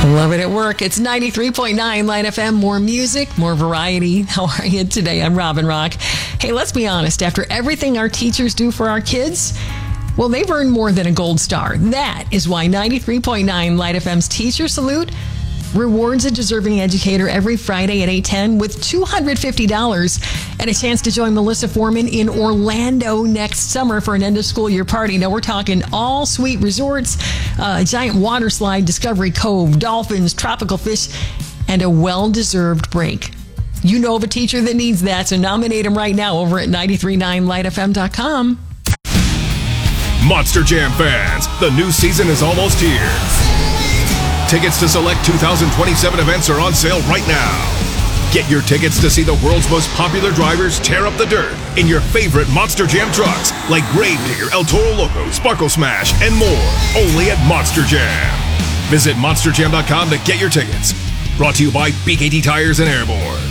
Love it at work. It's 93.9 Light FM. More music, more variety. How are you today? I'm Robin Rock. Hey, let's be honest. After everything our teachers do for our kids, well, they've earned more than a gold star. That is why 93.9 Light FM's Teacher Salute rewards a deserving educator every Friday at 8:10 with $250 and a chance to join Melissa Foreman in Orlando next summer for an end-of-school year party. Now, we're talking all-suite resorts, a giant water slide, Discovery Cove, dolphins, tropical fish, and a well-deserved break. You know of a teacher that needs that, so nominate him right now over at 939lightfm.com. Monster Jam fans, the new season is almost here. Tickets to select 2027 events are on sale right now. Get your tickets to see the world's most popular drivers tear up the dirt in your favorite Monster Jam trucks like Gravedigger, El Toro Loco, Sparkle Smash, and more. Only at Monster Jam. Visit monsterjam.com to get your tickets. Brought to you by BKT Tires and Airborne.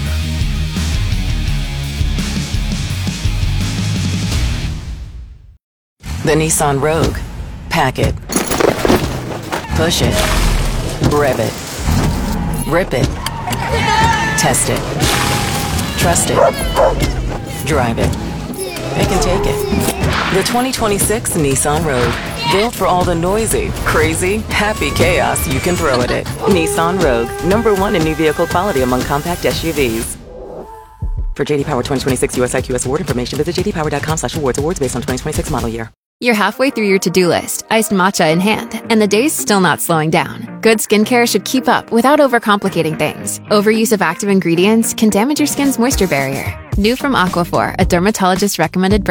The Nissan Rogue. Pack it. Push it. Rev it. Rip it. Test it. Trust it. Drive it. Pick and take it. The 2026 Nissan Rogue. Built for all the noisy, crazy, happy chaos you can throw at it. Nissan Rogue. #1 in new vehicle quality among compact SUVs. For JD Power 2026 US IQS award information, visit jdpower.com/awards. Awards based on 2026 model year. You're halfway through your to-do list, iced matcha in hand, and the day's still not slowing down. Good skincare should keep up without overcomplicating things. Overuse of active ingredients can damage your skin's moisture barrier. New from Aquaphor, a dermatologist-recommended brand.